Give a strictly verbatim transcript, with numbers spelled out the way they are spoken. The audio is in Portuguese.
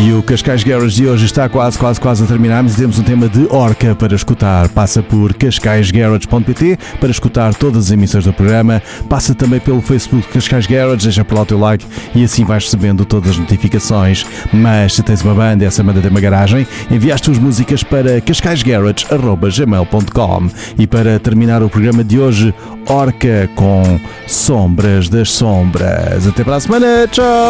E o Cascais Garage de hoje está quase, quase, quase a terminar, mas temos um tema de Orca para escutar. Passa por cascais garage ponto pt para escutar todas as emissões do programa. Passa também pelo Facebook Cascais Garage, deixa por lá o teu like e assim vais recebendo todas as notificações. Mas se tens uma banda, essa banda tem uma garagem, enviaste as músicas para cascais garage arroba gmail ponto com. E para terminar o programa de hoje, Orca com Sombras das Sombras. Até para a semana, tchau!